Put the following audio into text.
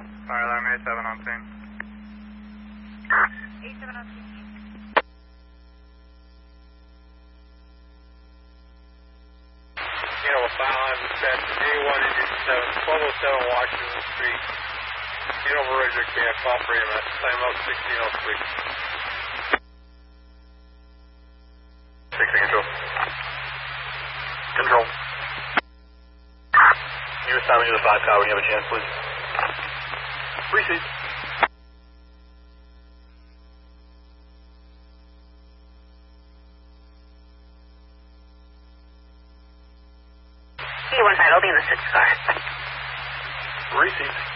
Fire alarm 87 on scene. 87 on scene. Found at A1 Indian 7, 1207 Washington Street. Hanover Regular Camp, operating at time out 1603. 16 control. Control. You assign me to the 5 car when you have a chance, please. Receive. He was, I'll be in the 6 car. Receive.